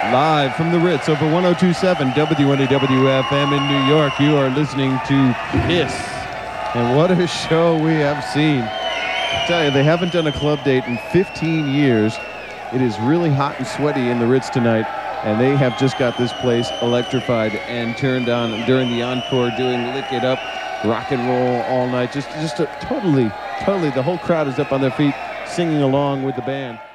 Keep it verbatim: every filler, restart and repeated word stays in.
Live from the Ritz over one oh two point seven W N A W F M in New York, you are listening to Kiss. And what a show we have seen. I tell you, they haven't done a club date in fifteen years. It is really hot and sweaty in the Ritz tonight, and they have just got this place electrified and turned on during the encore, doing Lick It Up, rock and roll all night. Just, just a, totally, totally, the whole crowd is up on their feet singing along with the band.